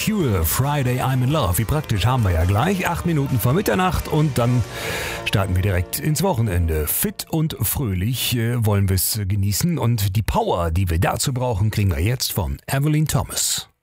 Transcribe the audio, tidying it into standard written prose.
Cure, Friday I'm in Love. Wie praktisch, haben wir ja gleich. 8 Minuten vor Mitternacht und dann starten wir direkt ins Wochenende. Fit und fröhlich wollen wir es genießen und die Power, die wir dazu brauchen, kriegen wir jetzt von Evelyn Thomas.